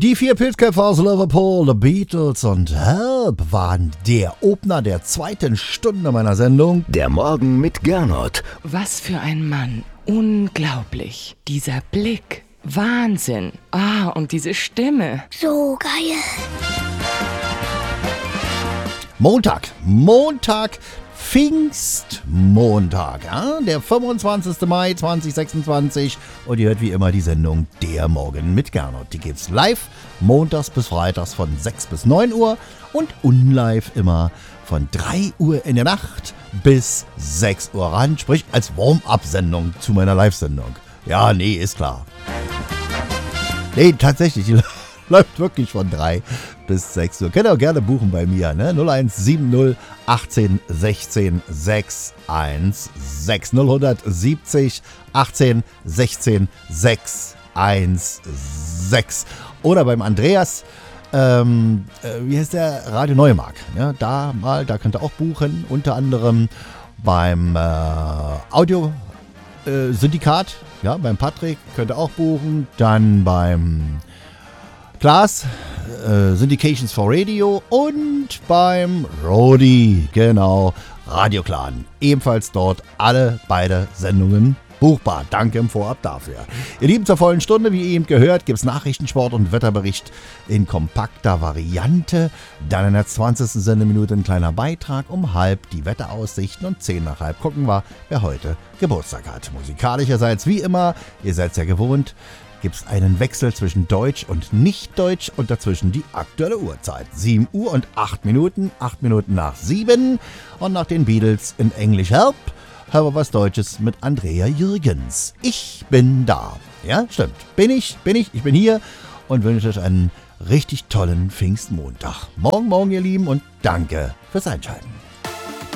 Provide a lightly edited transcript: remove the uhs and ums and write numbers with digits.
Die vier Pilzköpfe aus Liverpool, The Beatles und Help waren der Opener der zweiten Stunde meiner Sendung. Der Morgen mit Gernot. Was für ein Mann. Unglaublich. Dieser Blick. Wahnsinn. Und diese Stimme. So geil. Montag, Pfingstmontag, ja? Der 25. Mai 2026 und ihr hört wie immer die Sendung Der Morgen mit Gernot. Die gibt's live montags bis freitags von 6 bis 9 Uhr und unlive immer von 3 Uhr in der Nacht bis 6 Uhr ran, sprich als Warm-up-Sendung zu meiner Live-Sendung. Ja, nee, ist klar. Nee, tatsächlich, die läuft wirklich von 3 bis 6 Uhr. Könnt ihr auch gerne buchen bei mir, ne? 0170 18 16 616 070 18 16 616 oder beim Andreas, wie heißt der? Radio Neumark. Ja, da könnt ihr auch buchen, unter anderem beim Audio Syndikat, ja, beim Patrick könnt ihr auch buchen, dann beim Klaas, Syndications for Radio und beim Rodi, genau, Radio Clan. Ebenfalls dort beide Sendungen buchbar. Danke im Vorab dafür. Ihr Lieben, zur vollen Stunde, wie ihr eben gehört, gibt es Nachrichten, Sport und Wetterbericht in kompakter Variante. Dann in der 20. Sendeminute ein kleiner Beitrag, um halb die Wetteraussichten und 10 nach halb gucken wir, wer heute Geburtstag hat. Musikalischerseits wie immer, ihr seid es ja gewohnt, gibt es einen Wechsel zwischen Deutsch und Nicht-Deutsch und dazwischen die aktuelle Uhrzeit. 7 Uhr und 8 Minuten, 8 Minuten nach 7 und nach den Beatles in Englisch Help, hören wir was Deutsches mit Andrea Jürgens. Ich bin da. Ja, stimmt. Ich bin hier und wünsche euch einen richtig tollen Pfingstmontag. Morgen, ihr Lieben, und danke fürs Einschalten.